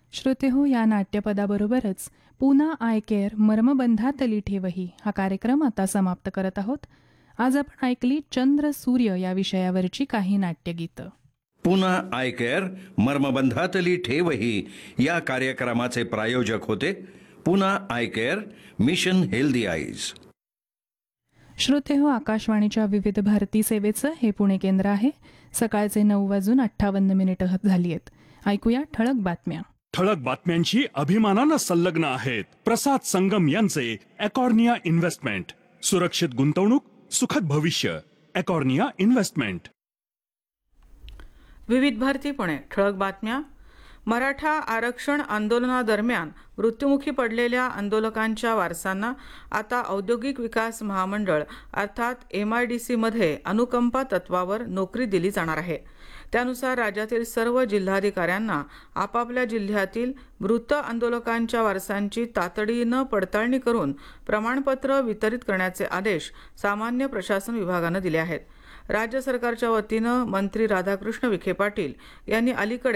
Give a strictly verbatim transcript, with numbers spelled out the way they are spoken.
श्रोते हो, या नाट्यपदाबरोबरच पुना आय केअर मर्मबंधातली ठेवही हा कार्यक्रम आता समाप्त करत आहोत. आज आपण ऐकली चंद्र सूर्य या विषयावरची काही नाट्यगीतं. पुन्हा आय केअर मर्मबंधातली ठेवही या कार्यक्रमाचे प्रायोजक होते पुन्हा I care, mission healthy eyes. श्रोते हो, आकाशवाणीच्या विविध भारती सेवेचं हे पुणे केंद्र आहे. सकाळचे नऊ वाजून अठ्ठावन्न मिनिटं झाली आहेत. ऐकूया ठळक बातम्या. ठळक बातम्यांची अभिमानानं संलग्न आहेत प्रसाद संगम यांचे एकॉर्निया इन्व्हेस्टमेंट. सुरक्षित गुंतवणूक, सुखद भविष्य. एकॉर्निया इन्व्हेस्टमेंट. विविध भारती पुणे. ठळक बातम्या. मराठा आरक्षण आंदोलनादरम्यान मृत्युमुखी पडलेल्या आंदोलकांच्या वारसांना आता औद्योगिक विकास महामंडळ अर्थात एम आय डी सी मध्ये अनुकंपा तत्वावर नोकरी दिली जाणार आहे. त्यानुसार राज्यातील सर्व जिल्हाधिकाऱ्यांना आपापल्या जिल्ह्यातील मृत आंदोलकांच्या वारसांची तातडीनं पडताळणी करून प्रमाणपत्र वितरित करण्याचे आदेश सामान्य प्रशासन विभागानं दिले आहेत. राज्य सरकारच्या वतीनं मंत्री राधाकृष्ण विखे पाटील यांनी अलीकडे